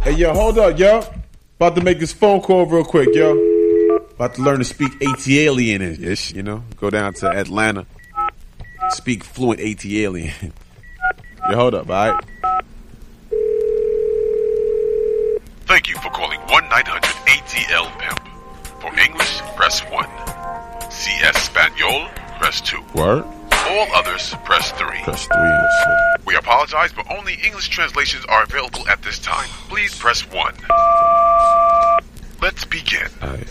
Hey, yo, hold up, yo. About to make this phone call real quick, yo. About to learn to speak ATLian-ish, you know? Go down to Atlanta. Speak fluent ATLian. Yo, hold up, all right? Thank you for calling 1-900-ATL-PIMP. For English, press 1. Si Espanol, press 2. Word? All others, press 3. Press 3 and shit. We apologize, but only English translations are available at this time. Please press 1. Let's begin. All right.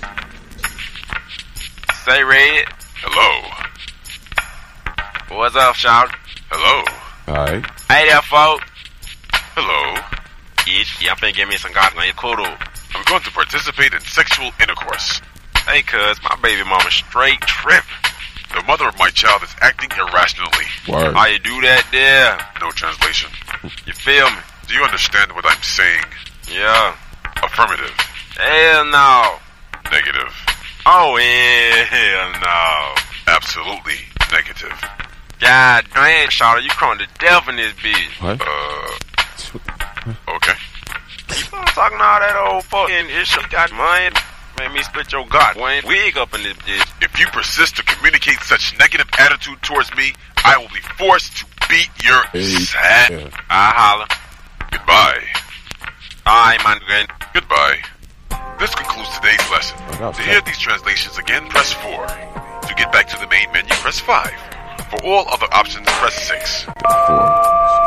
Say, Red. Hello. What's up, shout? Hello. All right. Hey there, folk. Hello. Yeah, I'm finna get me some guys on your kudu. I'm going to participate in sexual intercourse. Hey, cuz, my baby mama straight tripping. The mother of my child is acting irrationally. Word. How you do that there? No translation. You feel me? Do you understand what I'm saying? Yeah. Affirmative. Hell no. Negative. Oh, hell no. Absolutely negative. God damn, shout, you crawling to death in this bitch. What? Okay. I'm talking all that old fucking shit. Got mine. Made me split your god wig up in this bitch. If you persist to communicate such negative attitude towards me, I will be forced to beat your ass. Yeah. I holler. Goodbye. Alright, man. Good. Goodbye. This concludes today's lesson. Oh, To hear these translations again, press 4. To get back to the main menu, press 5. For all other options, press 6. 4.